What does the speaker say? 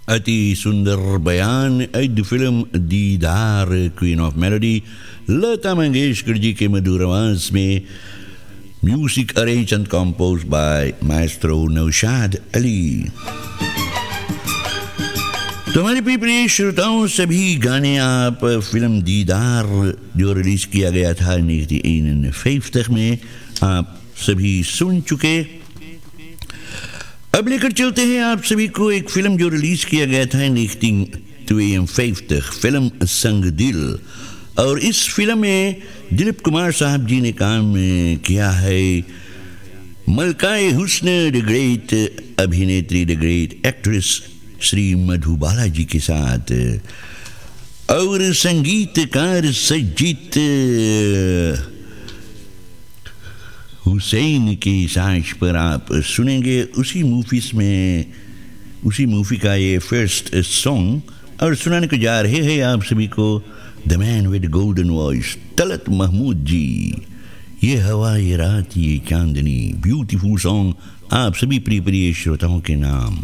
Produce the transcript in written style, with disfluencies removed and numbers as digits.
अति सुंदर बयान द फिल्म दीदार queen of melody Lata Mangeshkar ji के मधुर आवाज में music arrange and compose bye Maestro Naushad Ali. तो हमारे प्रिय श्रोताओं सभी गाने आप फिल्म दीदार जो रिलीज किया गया था 1951 में आप सभी सुन चुके। अब लेकर चलते हैं आप सभी को एक फिल्म जो रिलीज किया गया था 1952 फिल्म संग दिल। और इस फिल्म में दिलीप कुमार साहब जी ने काम किया है मलकाए हुस्न द ग्रेट अभिनेत्री the great actress Shri Madhubala जी के साथ और संगीतकार सज्जित हुसैन की साज पर आप सुनेंगे उसी मूवी का ये फर्स्ट सॉन्ग। और सुनाने को जा रहे हैं आप सभी को the man with golden voice Talat Mahmood जी। ये हवा ये रात ये चांदनी ब्यूटीफुल सॉन्ग आप सभी प्रिय श्रोताओं के नाम।